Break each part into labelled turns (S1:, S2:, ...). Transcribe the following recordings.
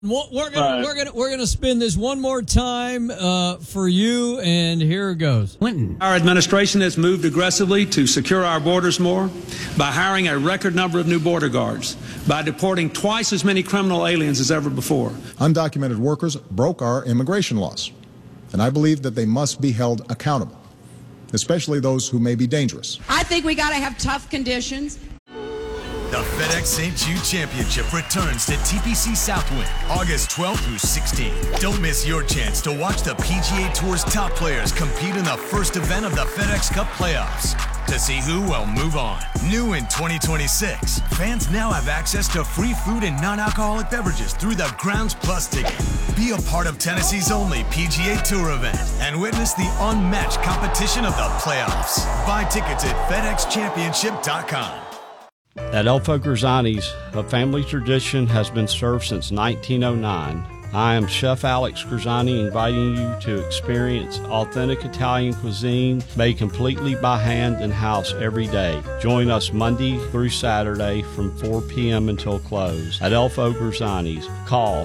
S1: We're gonna spin this one more time for you, and here it goes.
S2: Clinton.
S3: Our administration has moved aggressively to secure our borders more by hiring a record number of new border guards, by deporting twice as many criminal aliens as ever before.
S4: Undocumented workers broke our immigration laws, and I believe that they must be held accountable, especially those who may be dangerous.
S5: I think we got to have tough conditions.
S6: The FedEx St. Jude Championship returns to TPC Southwind August 12th through 16th. Don't miss your chance to watch the PGA Tour's top players compete in the first event of the FedEx Cup playoffs. To see who will move on. New in 2026, fans now have access to free food and non-alcoholic beverages through the Grounds Plus ticket. Be a part of Tennessee's only PGA Tour event and witness the unmatched competition of the playoffs. Buy tickets at FedExChampionship.com.
S7: At Elfo Grisani's, a family tradition has been served since 1909. I am Chef Alex Grisani, inviting you to experience authentic Italian cuisine made completely by hand in-house every day. Join us Monday through Saturday from 4 p.m. until close at Elfo Grisani's. Call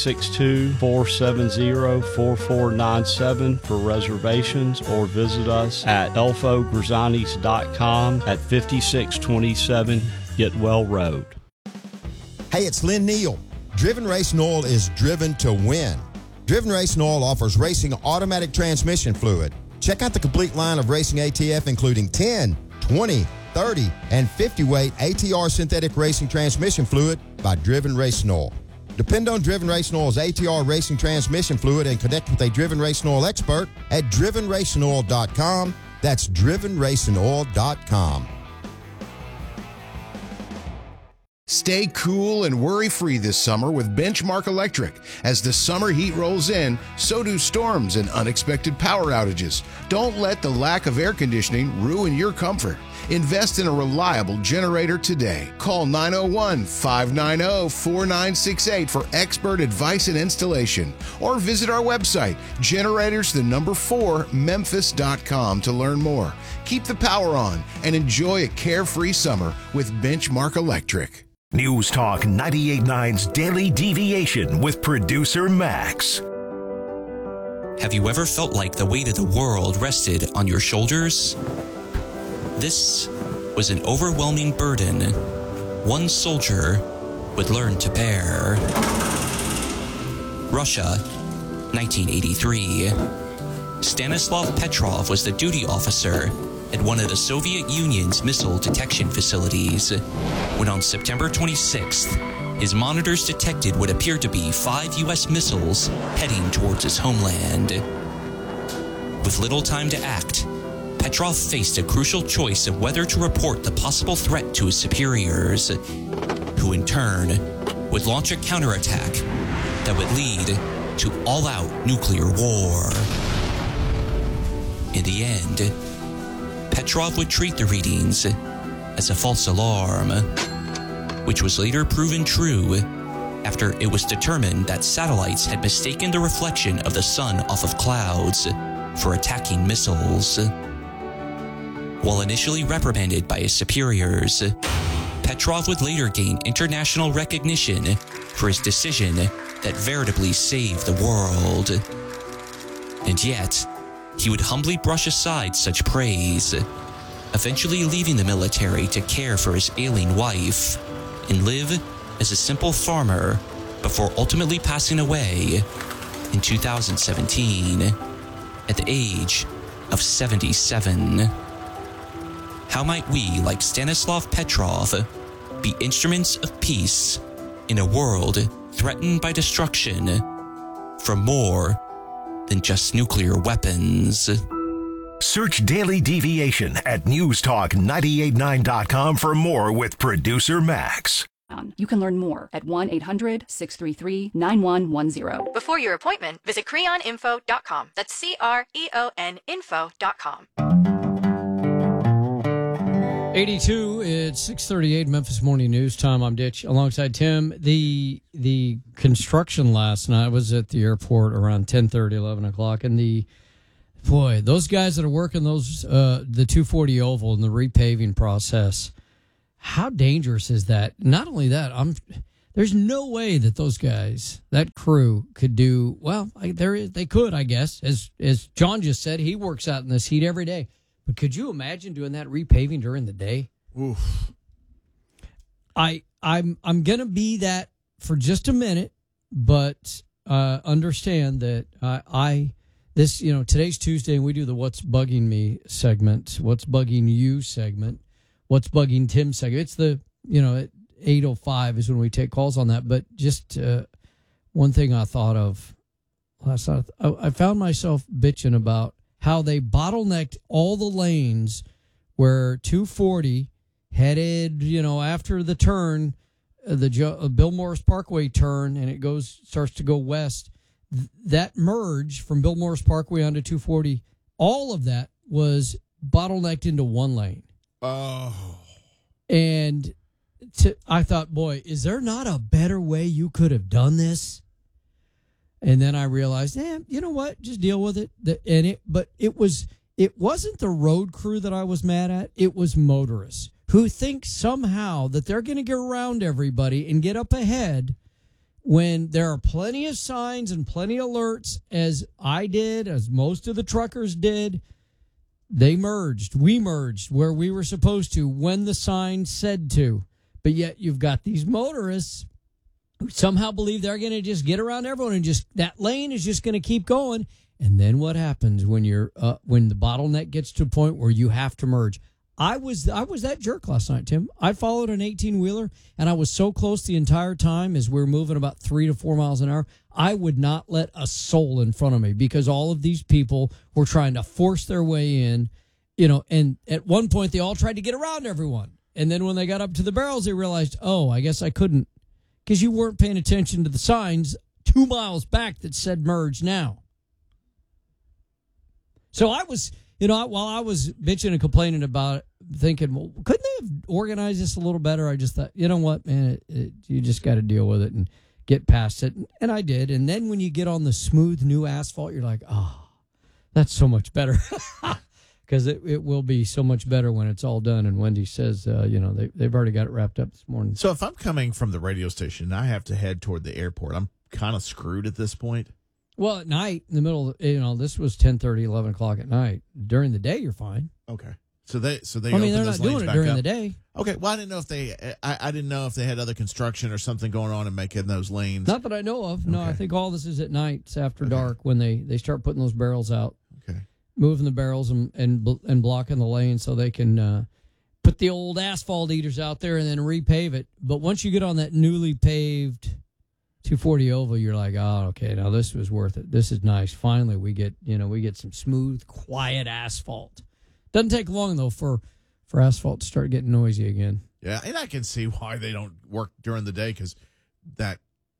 S7: 662-470-4497 for reservations or visit us at elfogrisanis.com at 5627 Getwell Road.
S8: Hey, it's Lynn Neal. Driven Racing Oil is driven to win. Driven Racing Oil offers racing automatic transmission fluid. Check out the complete line of racing ATF, including 10, 20, 30, and 50-weight ATR synthetic racing transmission fluid by Driven Racing Oil. Depend on Driven Racing Oil's ATR racing transmission fluid and connect with a Driven Racing Oil expert at drivenracingoil.com. That's drivenracingoil.com.
S9: Stay cool and worry-free this summer with Benchmark Electric. As the summer heat rolls in, so do storms and unexpected power outages. Don't let the lack of air conditioning ruin your comfort. Invest in a reliable generator today. Call 901-590-4968 for expert advice and installation. Or visit our website, generators4memphis.com to learn more. Keep the power on and enjoy a carefree summer with Benchmark Electric.
S10: News Talk 98.9's Daily Deviation with producer Max.
S11: Have you ever felt like the weight of the world rested on your shoulders? This was an overwhelming burden one soldier would learn to bear. Russia, 1983. Stanislav Petrov was the duty officer at one of the Soviet Union's missile detection facilities when on September 26th, his monitors detected what appeared to be 5 U.S. missiles heading towards his homeland. With little time to act, Petrov faced a crucial choice of whether to report the possible threat to his superiors, who in turn would launch a counterattack that would lead to all-out nuclear war. In the end, Petrov would treat the readings as a false alarm, which was later proven true after it was determined that satellites had mistaken the reflection of the sun off of clouds for attacking missiles. While initially reprimanded by his superiors, Petrov would later gain international recognition for his decision that veritably saved the world. And yet, he would humbly brush aside such praise, eventually leaving the military to care for his ailing wife and live as a simple farmer before ultimately passing away in 2017 at the age of 77. How might we, like Stanislav Petrov, be instruments of peace in a world threatened by destruction from more than just nuclear weapons?
S10: Search Daily Deviation at newstalk989.com for more with producer Max.
S12: You can learn more at 1-800-633-9110.
S13: Before your appointment, visit creoninfo.com. That's CREON info.com.
S1: 82, it's 6:38, Memphis Morning News Time. I'm Ditch alongside Tim. The construction last night was at the airport around 10:30, 11 o'clock, and those guys that are working the 240 oval and the repaving process, how dangerous is that? Not only that, There's no way that those guys, that crew, could do well. They could, I guess, as John just said. He works out in this heat every day. But could you imagine doing that repaving during the day?
S2: Oof.
S1: I'm gonna be that for just a minute, but understand that today's Tuesday and we do the What's Bugging Me segment, What's Bugging You segment, What's Bugging Tim segment. It's the at 8:05 is when we take calls on that. But just one thing I thought of last night, I found myself bitching about how they bottlenecked all the lanes where 240 headed, after the turn, the Bill Morris Parkway turn, and it starts to go west. That merge from Bill Morris Parkway onto 240, all of that was bottlenecked into one lane.
S2: Oh.
S1: And I thought, boy, is there not a better way you could have done this? And then I realized, you know what? Just deal with it. But it wasn't the road crew that I was mad at. It was motorists who think somehow that they're going to get around everybody and get up ahead when there are plenty of signs and plenty of alerts, as I did, as most of the truckers did. We merged where we were supposed to when the sign said to. But yet you've got these motorists who somehow believe they're going to just get around everyone and just that lane is just going to keep going. And then what happens when when the bottleneck gets to a point where you have to merge? I was that jerk last night, Tim. I followed an 18-wheeler, and I was so close the entire time as we were moving about 3 to 4 miles an hour. I would not let a soul in front of me because all of these people were trying to force their way in, and at one point they all tried to get around everyone. And then when they got up to the barrels, they realized, oh, I guess I couldn't because you weren't paying attention to the signs 2 miles back that said merge now. So I was... while I was bitching and complaining about it, thinking, well, couldn't they have organized this a little better? I just thought, you know what, man, you just got to deal with it and get past it. And I did. And then when you get on the smooth new asphalt, you're like, oh, that's so much better. Because it will be so much better when it's all done. And Wendy says, they've already got it wrapped up this morning.
S2: So if I'm coming from the radio station and I have to head toward the airport, I'm kind of screwed at this point.
S1: Well, at night, in the middle, this was 10:30, 11 o'clock at night. During the day, you're fine.
S2: Okay. So they.
S1: I mean, they're not doing it during the day.
S2: Okay. Well, I didn't know if they. I didn't know if they had other construction or something going on and making those lanes.
S1: Not that I know of. No, okay. I think all this is at night. It's after dark when they start putting those barrels out.
S2: Okay.
S1: Moving the barrels and blocking the lane so they can put the old asphalt eaters out there and then repave it. But once you get on that newly paved 240 oval, you're like, oh, okay, now this was worth it. This is nice. Finally, we get some smooth, quiet asphalt. Doesn't take long though for asphalt to start getting noisy again.
S2: Yeah, and I can see why they don't work during the day because that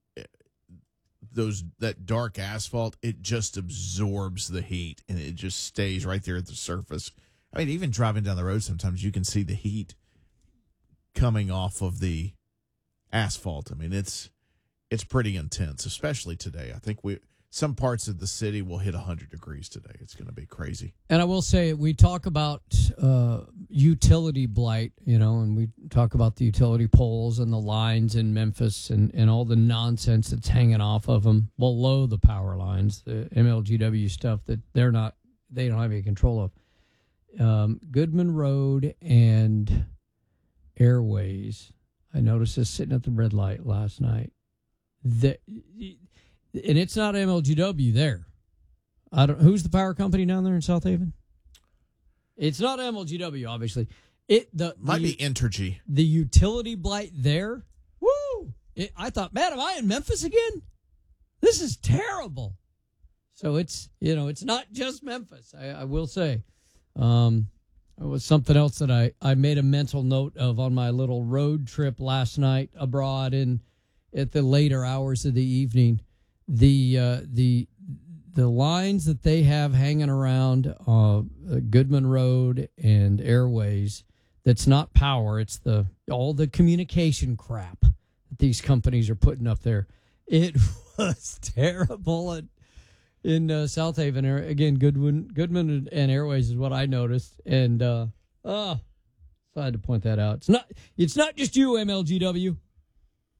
S2: dark asphalt, it just absorbs the heat and it just stays right there at the surface. I mean, even driving down the road, sometimes you can see the heat coming off of the asphalt. I mean, it's pretty intense, especially today. I think some parts of the city will hit 100 degrees today. It's going to be crazy.
S1: And I will say, we talk about utility blight, and we talk about the utility poles and the lines in Memphis and all the nonsense that's hanging off of them below the power lines, the MLGW stuff that they don't have any control of. Goodman Road and Airways. I noticed this sitting at the red light last night. And it's not MLGW there. Who's the power company down there in South Haven? It's not MLGW, obviously.
S2: Might be Entergy.
S1: The utility blight there. Woo! I thought, man, am I in Memphis again? This is terrible. So it's not just Memphis. I will say, it was something else that I made a mental note of on my little road trip last night abroad at the later hours of the evening. The lines that they have hanging around Goodman Road and Airways, that's not power, it's all the communication crap that these companies are putting up there. It was terrible in South Haven. Again, Goodman and Airways is what I noticed, and so I had to point that out. It's not just you, MLGW.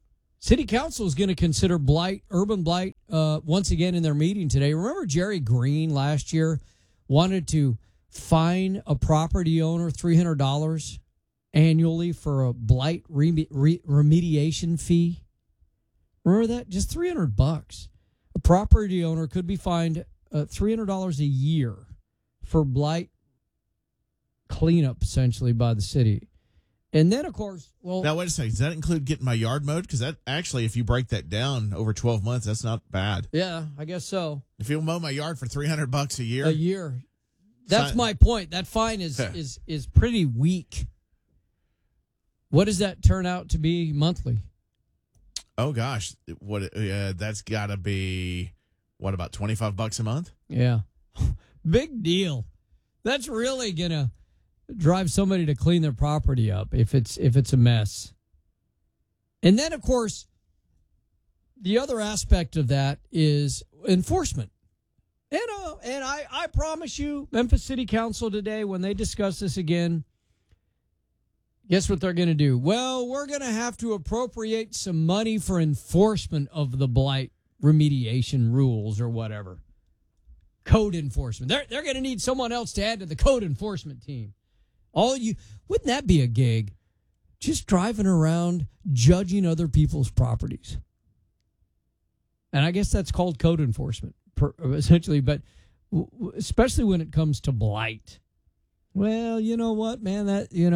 S1: City Council is going to consider blight, urban blight, once again in their meeting today. Remember Jerry Green last year wanted to fine a property owner $300 annually for a blight remediation fee? Remember that? Just $300. A property owner could be fined $300 a year for blight cleanup, essentially, by the city. And then, of course, well...
S2: Now, wait a second. Does that include getting my yard mowed? Because that actually, if you break that down over 12 months, that's not bad.
S1: Yeah, I guess so.
S2: If you'll mow my yard for $300 a year...
S1: A year. That's my point. That fine is pretty weak. What does that turn out to be monthly?
S2: Oh, gosh. That's got to be, what, about $25 a month?
S1: Yeah. Big deal. That's really going to drive somebody to clean their property up if it's a mess. And then, of course, the other aspect of that is enforcement. And I promise you, Memphis City Council today, when they discuss this again, guess what they're going to do? Well, we're going to have to appropriate some money for enforcement of the blight remediation rules or whatever. Code enforcement. They're going to need someone else to add to the code enforcement team. Wouldn't that be a gig? Just driving around judging other people's properties. And I guess that's called code enforcement, essentially, but especially when it comes to blight. Well, you know what, man?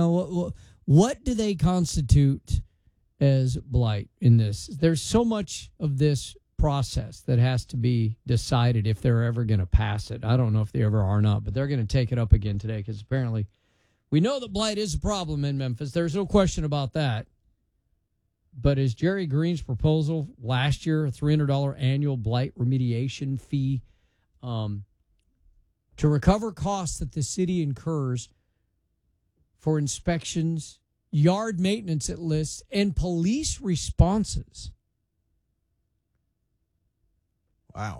S1: What do they constitute as blight in this? There's so much of this process that has to be decided if they're ever going to pass it. I don't know if they ever are or not, but they're going to take it up again today because apparently we know that blight is a problem in Memphis. There's no question about that. But is Jerry Green's proposal last year, a $300 annual blight remediation fee, to recover costs that the city incurs for inspections, yard maintenance at lists, and police responses?
S2: Wow.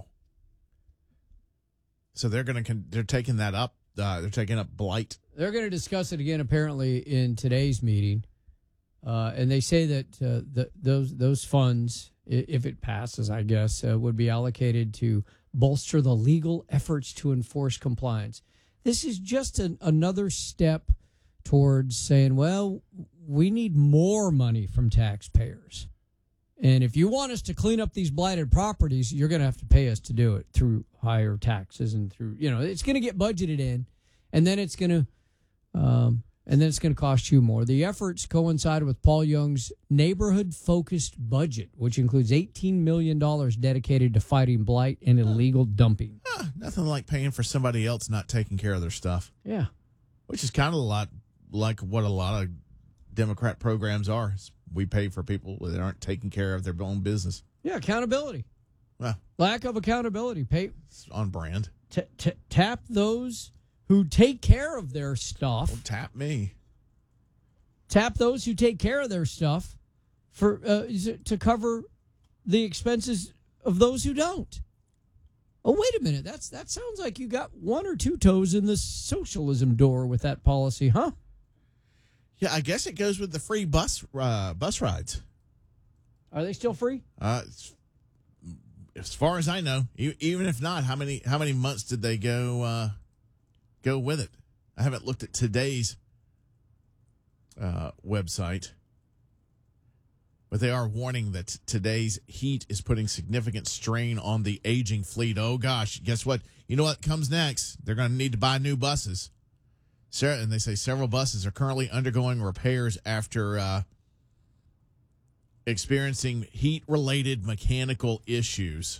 S2: So they're taking that up. They're taking up blight.
S1: They're going to discuss it again, apparently, in today's meeting. And they say that those funds, if it passes, I guess, would be allocated to bolster the legal efforts to enforce compliance. This is just another step towards saying, well, we need more money from taxpayers. And if you want us to clean up these blighted properties, you're going to have to pay us to do it through higher taxes and through, it's going to get budgeted in, and then it's going to cost you more. The efforts coincide with Paul Young's neighborhood-focused budget, which includes $18 million dedicated to fighting blight and illegal dumping.
S2: Nothing like paying for somebody else not taking care of their stuff.
S1: Yeah.
S2: Which is kind of a lot like what a lot of Democrat programs are. We pay for people that aren't taking care of their own business.
S1: Yeah, accountability.
S2: Well,
S1: lack of accountability. Pay
S2: on brand.
S1: Tap those who take care of their stuff.
S2: Don't tap me.
S1: Tap those who take care of their stuff for to cover the expenses of those who don't. Oh, wait a minute. That sounds like you got one or two toes in the socialism door with that policy, huh?
S2: Yeah, I guess it goes with the free bus rides.
S1: Are they still free?
S2: As far as I know, even if not, how many months did they go with it? I haven't looked at today's website, but they are warning that today's heat is putting significant strain on the aging fleet. Oh gosh, guess what? You know what comes next? They're going to need to buy new buses. And they say several buses are currently undergoing repairs after experiencing heat-related mechanical issues.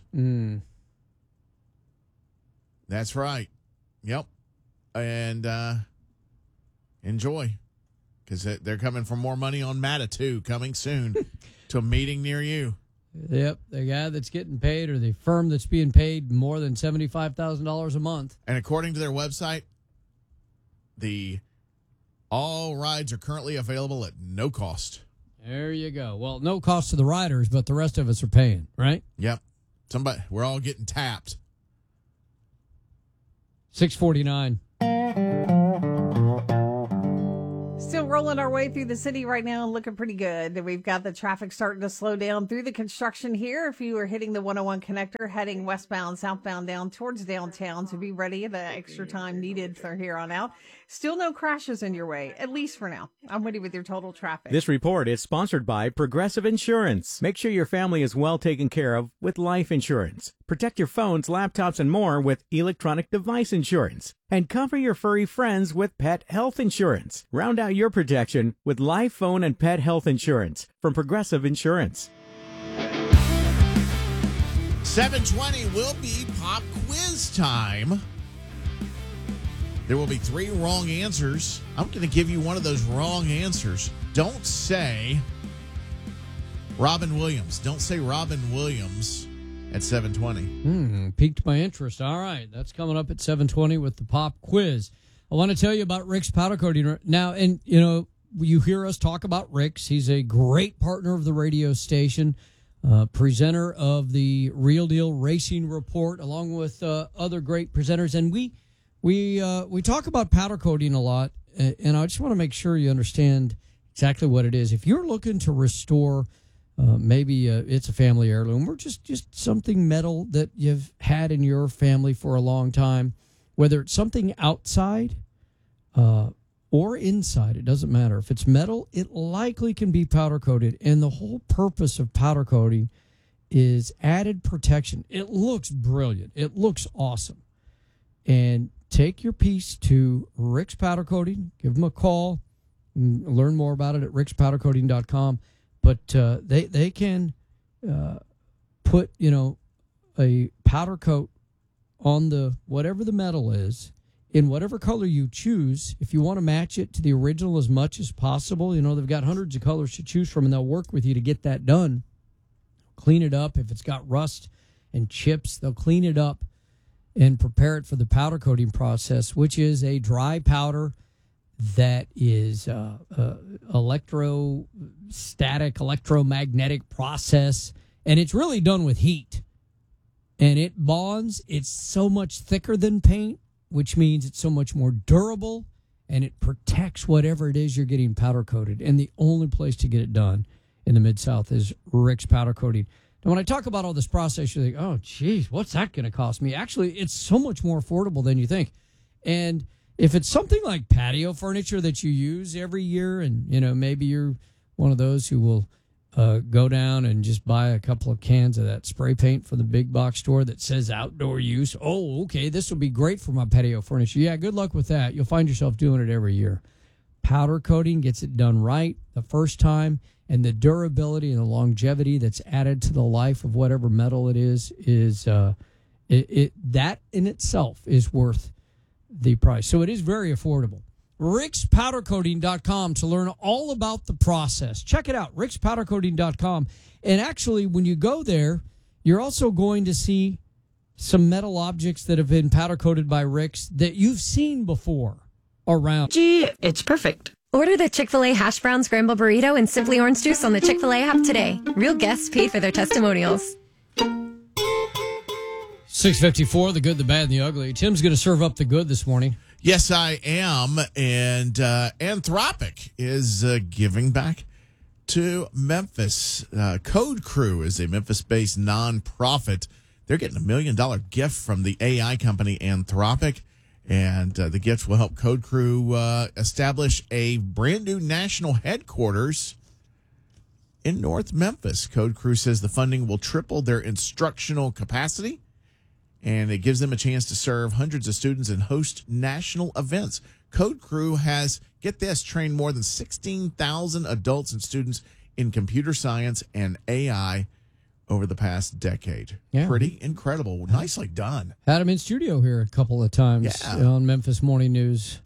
S2: That's right. Yep. And enjoy, because they're coming for more money on MATA, too, coming soon to a meeting near you.
S1: Yep, the guy that's getting paid or the firm that's being paid more than $75,000 a month.
S2: And according to their website, all rides are currently available at no cost.
S1: There you go. Well, no cost to the riders, but the rest of us are paying, right?
S2: Yep. We're all getting tapped.
S1: 649.
S5: Still
S14: rolling our way through the city right now and looking pretty good. We've got the traffic starting to slow down through the construction here. If you are hitting the 101 connector, heading westbound, southbound down towards downtown, to be ready, the extra time needed for here on out. Still no crashes in your way, at least for now. I'm Woody with your total traffic.
S15: This report is sponsored by Progressive Insurance. Make sure your family is well taken care of with life insurance. Protect your phones, laptops, and more with electronic device insurance. And cover your furry friends with pet health insurance. Round out your protection with life, phone, and pet health insurance from Progressive Insurance.
S2: 7:20 will be pop quiz time. There will be 3 wrong answers. I'm going to give you one of those wrong answers. Don't say Robin Williams. Don't say Robin Williams at 7:20.
S1: Piqued my interest. All right, that's coming up at 7:20 with the pop quiz. I want to tell you about Rick's Powder Coating now, and you hear us talk about Rick's. He's a great partner of the radio station, presenter of the Real Deal Racing Report, along with other great presenters, and we talk about powder coating a lot, and I just want to make sure you understand exactly what it is. If you're looking to restore, maybe it's a family heirloom or just something metal that you've had in your family for a long time, whether it's something outside or inside, it doesn't matter. If it's metal, it likely can be powder coated, and the whole purpose of powder coating is added protection. It looks brilliant. It looks awesome. And take your piece to Rick's Powder Coating. Give them a call. Learn more about it at rickspowdercoating.com. But they can put, a powder coat on the whatever the metal is in whatever color you choose. If you want to match it to the original as much as possible, they've got hundreds of colors to choose from, and they'll work with you to get that done. Clean it up. If it's got rust and chips, they'll clean it up and prepare it for the powder coating process, which is a dry powder that is electromagnetic process, and it's really done with heat. And it bonds. It's so much thicker than paint, which means it's so much more durable, and it protects whatever it is you're getting powder coated. And the only place to get it done in the Mid-South is Rick's Powder Coating. And when I talk about all this process, you think, oh, geez, what's that going to cost me? Actually, it's so much more affordable than you think. And if it's something like patio furniture that you use every year, and, maybe you're one of those who will go down and just buy a couple of cans of that spray paint from the big box store that says outdoor use. Oh, okay, this will be great for my patio furniture. Yeah, good luck with that. You'll find yourself doing it every year. Powder coating gets it done right the first time, and the durability and the longevity that's added to the life of whatever metal it is that in itself is worth the price. So it is very affordable. rickspowdercoating.com to learn all about the process. Check it out, rickspowdercoating.com. And actually, when you go there, you're also going to see some metal objects that have been powder coated by Rick's that you've seen before around.
S16: Gee, it's perfect. Order the Chick-fil-A Hash Brown Scramble Burrito and Simply Orange Juice on the Chick-fil-A app today. Real guests pay for their testimonials.
S1: 6:54, the good, the bad, and the ugly. Tim's going to serve up the good this morning.
S2: Yes, I am. And Anthropic is giving back to Memphis. Code Crew is a Memphis-based nonprofit. They're getting $1 million gift from the AI company Anthropic. And the gift will help Code Crew establish a brand new national headquarters in North Memphis. Code Crew says the funding will triple their instructional capacity, and it gives them a chance to serve hundreds of students and host national events. Code Crew has, get this, trained more than 16,000 adults and students in computer science and AI over the past decade.
S1: Yeah.
S2: Pretty incredible. Nicely done.
S1: Had him in studio here a couple of times on Memphis Morning News.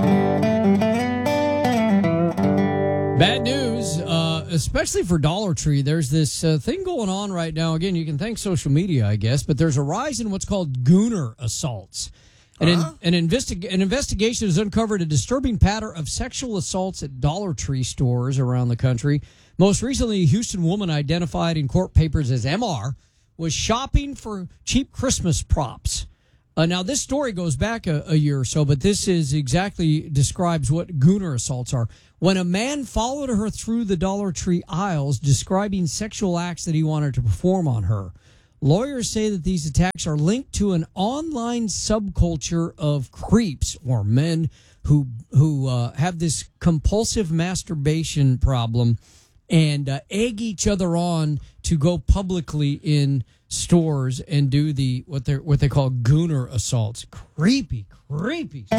S1: Bad news, especially for Dollar Tree. There's this thing going on right now. Again, you can thank social media, I guess, but there's a rise in what's called gooner assaults. An investigation has uncovered a disturbing pattern of sexual assaults at Dollar Tree stores around the country. Most recently, a Houston woman identified in court papers as MR was shopping for cheap Christmas props Now, this story goes back a year or so, but this is exactly describes what Gooner assaults are. When a man followed her through the Dollar Tree aisles, describing sexual acts that he wanted to perform on her. Lawyers say that these attacks are linked to an online subculture of creeps or men who have this compulsive masturbation problem and egg each other on to go publicly in stores and do what they call Gooner assaults. Creepy stuff.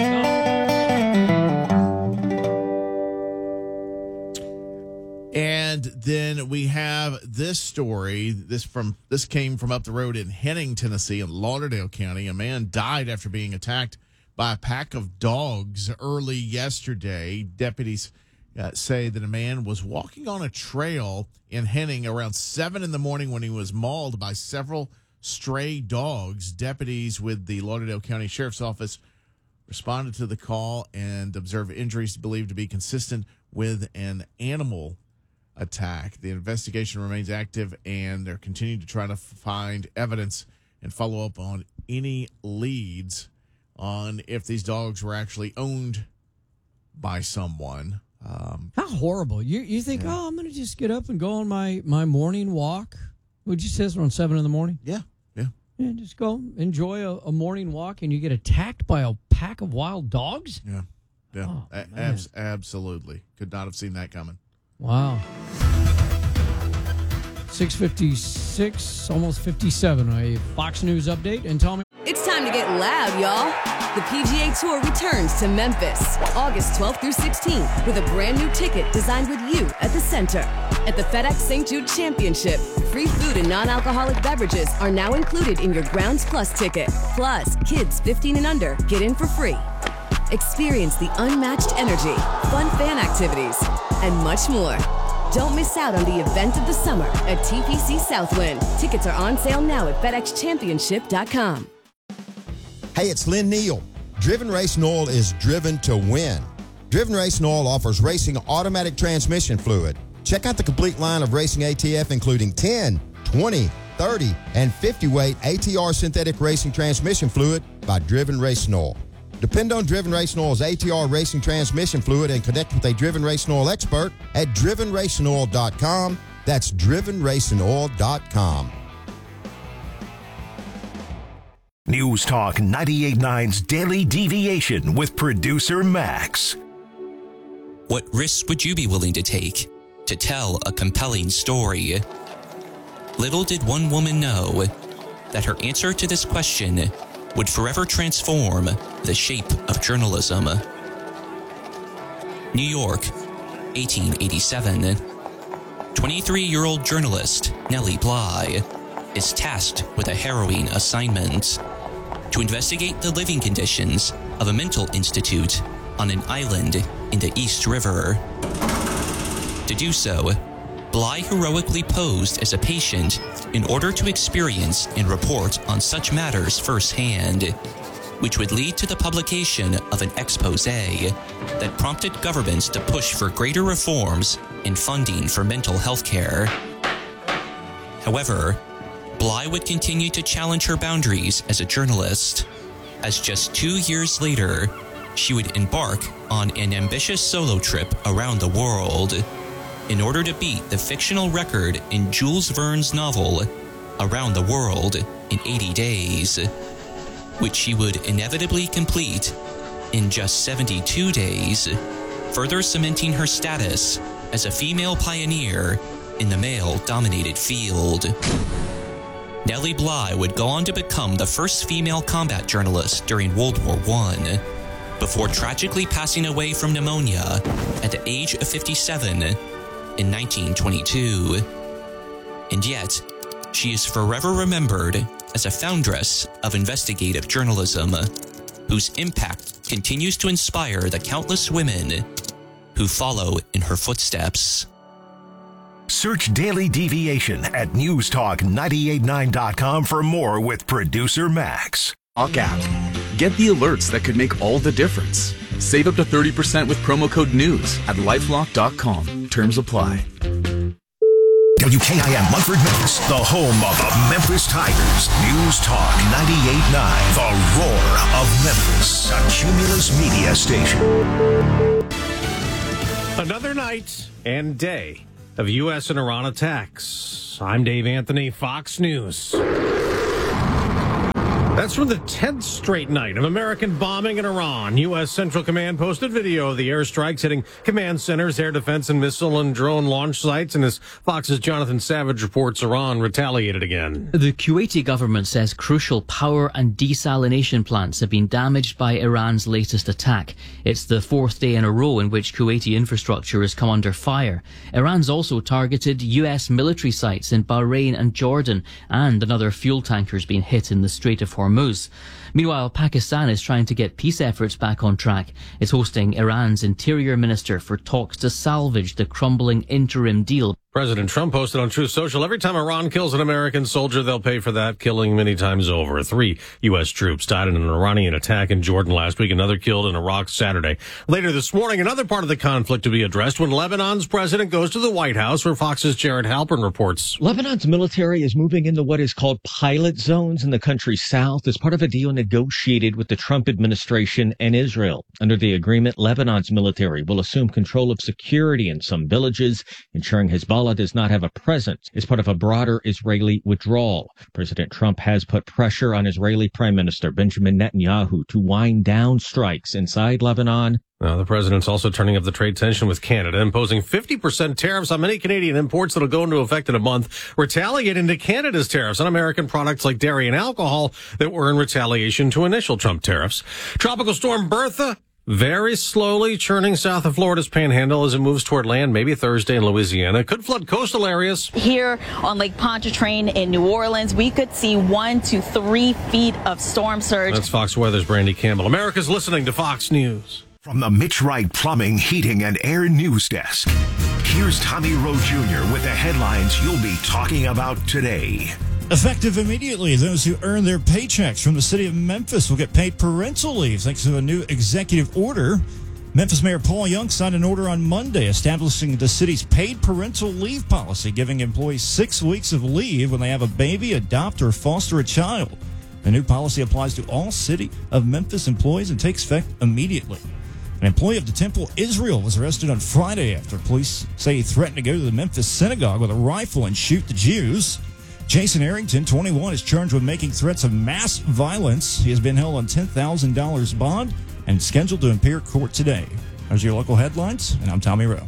S2: And then we have this story. This came from up the road in Henning, Tennessee, in Lauderdale County. A man died after being attacked by a pack of dogs early yesterday. Deputies say that a man was walking on a trail in Henning around 7 in the morning when he was mauled by several stray dogs. Deputies with the Lauderdale County Sheriff's Office responded to the call and observed injuries believed to be consistent with an animal attack. The investigation remains active, and they're continuing to try to find evidence and follow up on any leads on if these dogs were actually owned by someone.
S1: How horrible. You think, oh, I'm going to just get up and go on my morning walk. Would you say it's around 7 in the morning?
S2: Yeah.
S1: Yeah, just go enjoy a morning walk, and you get attacked by a pack of wild dogs?
S2: Yeah.
S1: Oh,
S2: absolutely. Could not have seen that coming.
S1: Wow. 6:56, almost 57. A Fox News update. And tell me.
S17: It's time to get loud, y'all. The PGA Tour returns to Memphis, August 12th through 16th, with a brand new ticket designed with you at the center. At the FedEx St. Jude Championship, free food and non-alcoholic beverages are now included in your Grounds Plus ticket. Plus, kids 15 and under get in for free. Experience the unmatched energy, fun fan activities, and much more. Don't miss out on the event of the summer at TPC Southwind. Tickets are on sale now at FedExChampionship.com.
S8: Hey, it's Lynn Neal. Driven Racing Oil is driven to win. Driven Racing Oil offers racing automatic transmission fluid. Check out the complete line of racing ATF, including 10, 20, 30, and 50-weight ATR synthetic racing transmission fluid by Driven Racing Oil. Depend on Driven Racing Oil's ATR racing transmission fluid and connect with a Driven Racing Oil expert at DrivenRacingOil.com. That's DrivenRacingOil.com.
S10: News Talk 98.9's Daily Deviation with producer Max.
S11: What risks would you be willing to take to tell a compelling story? Little did one woman know that her answer to this question would forever transform the shape of journalism. New York, 1887. 23-year-old journalist Nellie Bly is tasked with a harrowing assignment: to investigate the living conditions of a mental institute on an island in the East River. To do so, Bly heroically posed as a patient in order to experience and report on such matters firsthand, which would lead to the publication of an expose that prompted governments to push for greater reforms in funding for mental health care. However, Bly would continue to challenge her boundaries as a journalist, as just 2 years later, she would embark on an ambitious solo trip around the world in order to beat the fictional record in Jules Verne's novel Around the World in 80 Days, which she would inevitably complete in just 72 days, further cementing her status as a female pioneer in the male-dominated field. Nellie Bly would go on to become the first female combat journalist during World War I, before tragically passing away from pneumonia at the age of 57 in 1922. And yet, she is forever remembered as a foundress of investigative journalism, whose impact continues to inspire the countless women who follow in her footsteps.
S10: Search Daily Deviation at newstalk989.com for more with producer Max.
S18: Talk app. Get the alerts that could make all the difference. Save up to 30% with promo code NEWS at lifelock.com. Terms apply.
S10: WKIM Munford, Memphis, the home of the Memphis Tigers. News Talk 98.9, the roar of Memphis, a Cumulus media station.
S19: Another night and day of U.S. and Iran attacks. I'm Dave Anthony, Fox News. That's from the 10th straight night of American bombing in Iran. U.S. Central Command posted video of the airstrikes hitting command centers, air defense, and missile and drone launch sites. And as Fox's Jonathan Savage reports, Iran retaliated again.
S20: The Kuwaiti government says crucial power and desalination plants have been damaged by Iran's latest attack. It's the fourth day in a row in which Kuwaiti infrastructure has come under fire. Iran's also targeted U.S. military sites in Bahrain and Jordan, and another fuel tanker's been hit in the Strait of Hormuz. Meanwhile, Pakistan is trying to get peace efforts back on track. It's hosting Iran's interior minister for talks to salvage the crumbling interim deal.
S19: President Trump posted on Truth Social, every time Iran kills an American soldier, they'll pay for that killing many times over. 3 U.S. troops died in an Iranian attack in Jordan last week, another killed in Iraq Saturday. Later this morning, another part of the conflict to be addressed when Lebanon's president goes to the White House, where Fox's Jared Halpern reports.
S21: Lebanon's military is moving into what is called pilot zones in the country's south as part of a deal negotiated with the Trump administration and Israel. Under the agreement, Lebanon's military will assume control of security in some villages, ensuring Hezbollah does not have a presence as part of a broader Israeli withdrawal. President Trump has put pressure on Israeli Prime Minister Benjamin Netanyahu to wind down strikes inside Lebanon.
S19: Now, the president's also turning up the trade tension with Canada, imposing 50% tariffs on many Canadian imports that will go into effect in a month, retaliating to Canada's tariffs on American products like dairy and alcohol that were in retaliation to initial Trump tariffs. Tropical storm Bertha very slowly churning south of Florida's panhandle as it moves toward land, maybe Thursday in Louisiana. Could flood coastal areas.
S22: Here on Lake Pontchartrain in New Orleans, we could see 1 to 3 feet of storm surge.
S19: That's Fox Weather's Brandy Campbell. America's listening to Fox News.
S10: From the Mitch Wright Plumbing, Heating, and Air News Desk, here's Tommy Rowe Jr. with the headlines you'll be talking about today.
S23: Effective immediately, those who earn their paychecks from the city of Memphis will get paid parental leave thanks to a new executive order. Memphis Mayor Paul Young signed an order on Monday establishing the city's paid parental leave policy, giving employees 6 weeks of leave when they have a baby, adopt, or foster a child. The new policy applies to all City of Memphis employees and takes effect immediately. An employee of the Temple Israel was arrested on Friday after police say he threatened to go to the Memphis synagogue with a rifle and shoot the Jews. Jason Arrington, 21, is charged with making threats of mass violence. He has been held on $10,000 bond and scheduled to appear court today. Those are your local headlines, and I'm Tommy Rowe.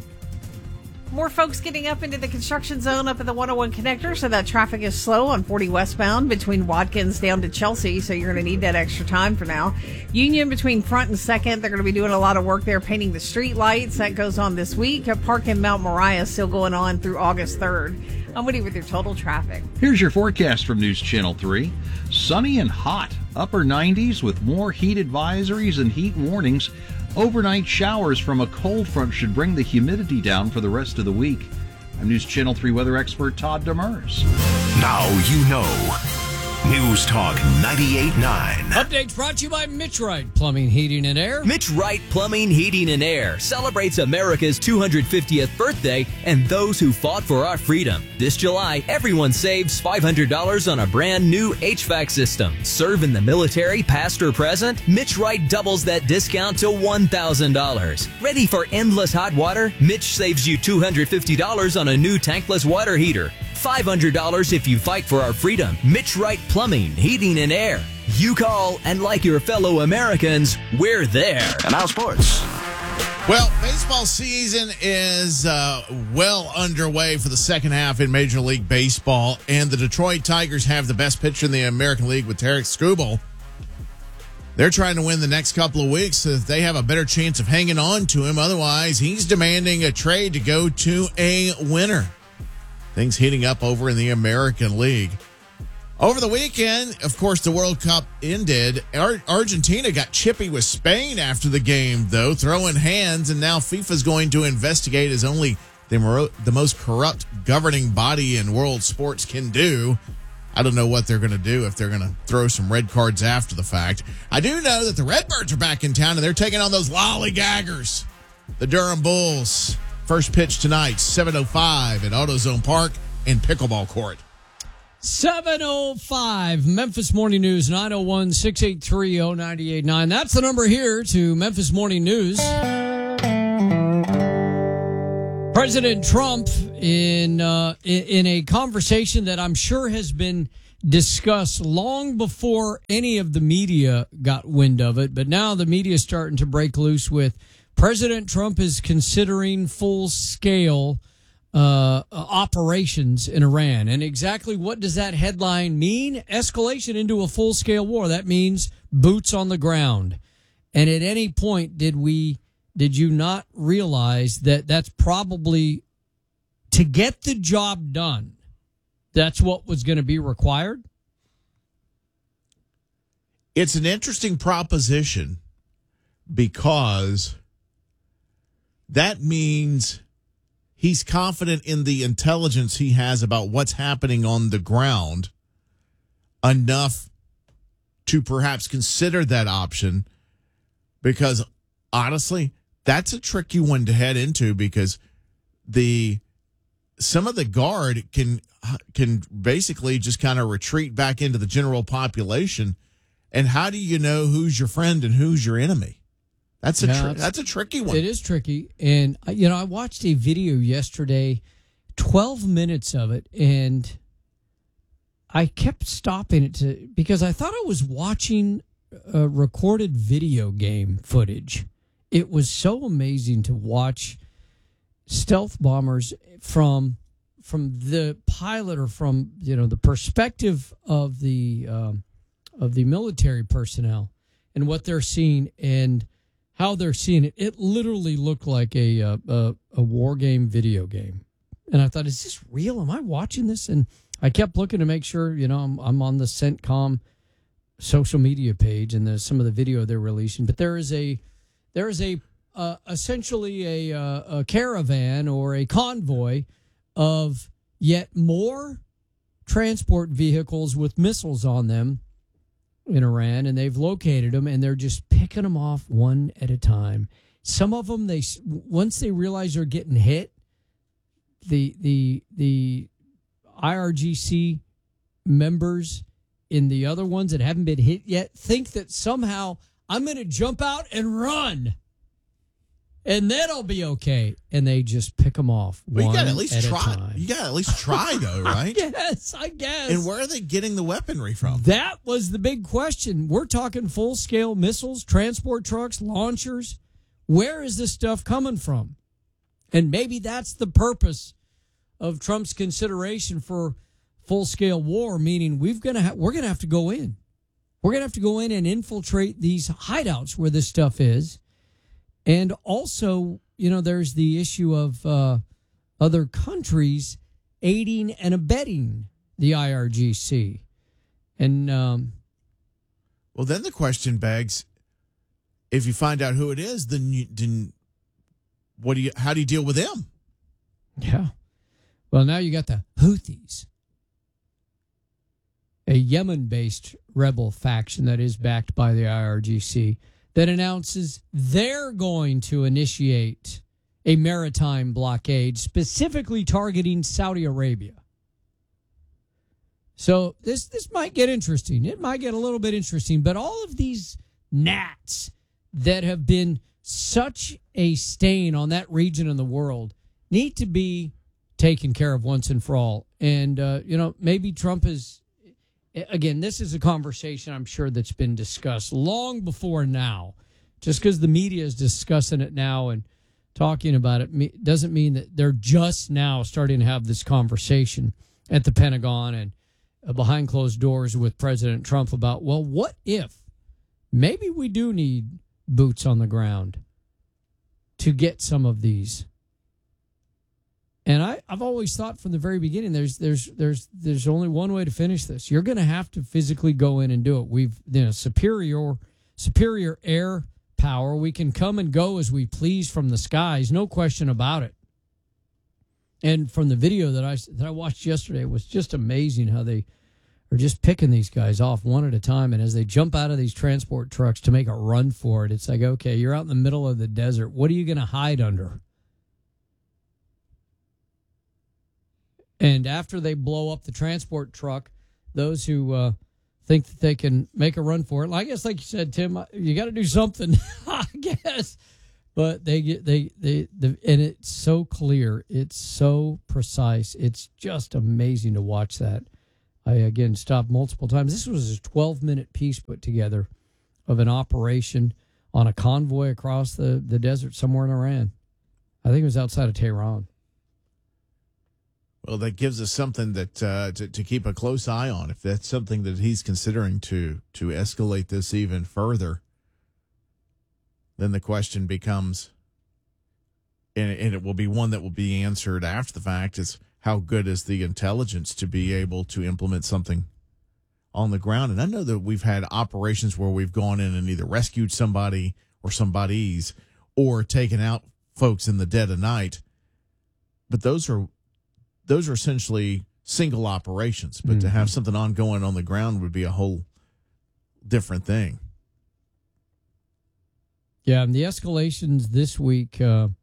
S14: More folks getting up into the construction zone up at the 101 connector, so that traffic is slow on 40 westbound between Watkins down to Chelsea, so you're going to need that extra time for now. Union between Front and Second, they're going to be doing a lot of work there, painting the street lights. That goes on this week. Park in Mount Moriah is still going on through August 3rd. I'm Woody with your total traffic.
S24: Here's your forecast from News Channel 3. Sunny and hot, upper 90s with more heat advisories and heat warnings. Overnight showers from a cold front should bring the humidity down for the rest of the week. I'm News Channel 3 weather expert Todd Demers.
S10: Now you know. News Talk 98.9.
S1: Updates brought to you by Mitch Wright Plumbing, Heating, and Air.
S25: Mitch Wright Plumbing, Heating, and Air celebrates America's 250th birthday and those who fought for our freedom. This July, everyone saves $500 on a brand new HVAC system. Serve in the military, past or present? Mitch Wright doubles that discount to $1,000. Ready for endless hot water? Mitch saves you $250 on a new tankless water heater. $500 if you fight for our freedom. Mitch Wright Plumbing, Heating, and Air. You call, and like your fellow Americans, we're there.
S10: And now sports.
S2: Well, baseball season is well underway for the second half in Major League Baseball, and the Detroit Tigers have the best pitcher in the American League with Tarik Skubal. They're trying to win the next couple of weeks so that they have a better chance of hanging on to him. Otherwise, he's demanding a trade to go to a winner. Things heating up over in the American League. Over the weekend, of course, the World Cup ended. Argentina got chippy with Spain after the game, though, throwing hands, and now FIFA's going to investigate as only the most corrupt governing body in world sports can do. I don't know what they're going to do, if they're going to throw some red cards after the fact. I do know that the Redbirds are back in town, and they're taking on those lollygaggers, the Durham Bulls. First pitch tonight, 7:05 at AutoZone Park. and pickleball court.
S1: 7:05 Memphis Morning News, 901-683-0989. That's the number here to Memphis Morning News. President Trump in a conversation that I'm sure has been discussed long before any of the media got wind of it, but now the media is starting to break loose with President Trump is considering full-scale operations in Iran. And exactly what does that headline mean? Escalation into a full-scale war. That means boots on the ground. And at any point, did you not realize that that's probably, to get the job done, that's what was going to be required?
S2: It's an interesting proposition because that means he's confident in the intelligence he has about what's happening on the ground enough to perhaps consider that option, because honestly, that's a tricky one to head into, because some of the guard can basically just kind of retreat back into the general population. And how do you know who's your friend and who's your enemy? That's a tricky one.
S1: It is tricky. And, I watched a video yesterday, 12 minutes of it, and I kept stopping it because I thought I was watching a recorded video game footage. It was so amazing to watch stealth bombers from the pilot, or from the perspective of the military personnel and what they're seeing and how they're seeing it. It literally looked like a war game video game, and I thought, is this real? Am I watching this? And I kept looking to make sure I'm on the CENTCOM social media page and some of the video they're releasing. But there is essentially a caravan or a convoy of yet more transport vehicles with missiles on them in Iran, and they've located them, and they're just picking them off one at a time. Some of them, once they realize they're getting hit, the IRGC members in the other ones that haven't been hit yet think that somehow I'm going to jump out and run, and then I'll be okay. And they just pick them off.
S2: Well,
S1: one
S2: you got to at least
S1: at
S2: try.
S1: a time.
S2: You got to at least try, though, right?
S1: Yes, I guess.
S2: And where are they getting the weaponry from?
S1: That was the big question. We're talking full-scale missiles, transport trucks, launchers. Where is this stuff coming from? And maybe that's the purpose of Trump's consideration for full-scale war, meaning we're going to have to go in. We're going to have to go in and infiltrate these hideouts where this stuff is. And also, there's the issue of other countries aiding and abetting the IRGC. And
S2: well, then the question begs, if you find out who it is, then how do you deal with them?
S1: Yeah. Well, now you got the Houthis, a Yemen-based rebel faction that is backed by the IRGC, that announces they're going to initiate a maritime blockade specifically targeting Saudi Arabia. So this might get interesting. It might get a little bit interesting, but all of these gnats that have been such a stain on that region of the world need to be taken care of once and for all. And, maybe Trump is, again, this is a conversation I'm sure that's been discussed long before now. Just because the media is discussing it now and talking about it doesn't mean that they're just now starting to have this conversation at the Pentagon and behind closed doors with President Trump about, well, what if maybe we do need boots on the ground to get some of these. And I've always thought from the very beginning, there's only one way to finish this. You're going to have to physically go in and do it. We've superior air power. We can come and go as we please from the skies, no question about it. And from the video that I watched yesterday, it was just amazing how they are just picking these guys off one at a time. And as they jump out of these transport trucks to make a run for it, it's like, okay, you're out in the middle of the desert. What are you going to hide under? And after they blow up the transport truck, those who think that they can make a run for it, I guess, like you said, Tim, you got to do something, I guess. But and it's so clear, it's so precise, it's just amazing to watch that. I again stopped multiple times. This was a 12-minute piece put together of an operation on a convoy across the desert somewhere in Iran. I think it was outside of Tehran.
S2: Well, that gives us something that to keep a close eye on. If that's something that he's considering to escalate this even further, then the question becomes, and it will be one that will be answered after the fact, is how good is the intelligence to be able to implement something on the ground? And I know that we've had operations where we've gone in and either rescued somebody or somebodies or taken out folks in the dead of night. But those are essentially single operations. But to have something ongoing on the ground would be a whole different thing.
S1: Yeah, and the escalations this week, and